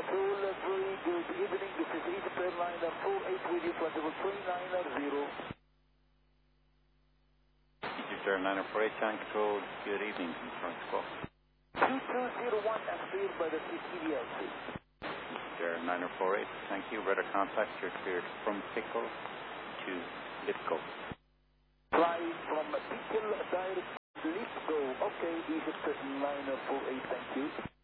very good evening. This is Egypt Airliner 48 with you, flight 3990. Egypt Airliner 48 Tank Control, good evening, confirm squawk. 2201 as cleared by the CCDLC. Egypt Airliner 48, thank you. Radar contact, you're cleared from Pickle to Lipko. Fly from Pickle direct Lipko. Okay, Egypt Airliner 48, thank you.